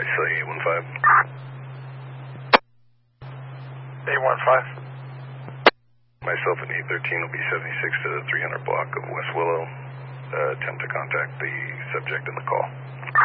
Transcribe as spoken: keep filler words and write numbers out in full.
I say eight one five. eight one five. Myself and E thirteen will be seventy-six to the three hundred block of West Willow. Uh, attempt to contact the subject in the call.